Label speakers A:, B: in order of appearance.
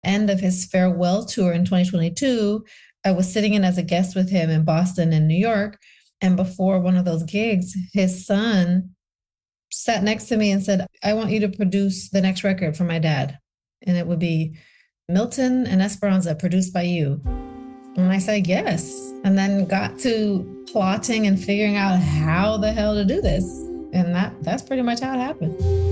A: end of his farewell tour in 2022, I was sitting in as a guest with him in Boston and New York. And before one of those gigs, his son sat next to me and said, I want you to produce the next record for my dad. And it would be Milton and Esperanza produced by you. And I said, yes. And then got to plotting and figuring out how the hell to do this. And that's pretty much how it happened.